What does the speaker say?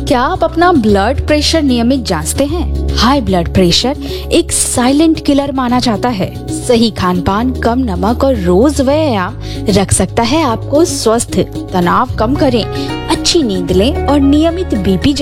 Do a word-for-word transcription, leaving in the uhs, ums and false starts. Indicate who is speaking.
Speaker 1: क्या आप अपना ब्लड प्रेशर नियमित जांचते हैं? हाई ब्लड प्रेशर एक साइलेंट किलर माना जाता है। सही खान पान, कम नमक और रोज व्यायाम रख सकता है आपको स्वस्थ। तनाव कम करें, अच्छी नींद लें और नियमित बीपी